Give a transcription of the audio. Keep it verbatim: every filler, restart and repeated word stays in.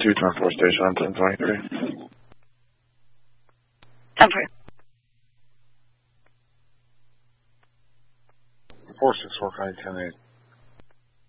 two, ten four station on ten twenty-three. ten four. four six four five ten eight.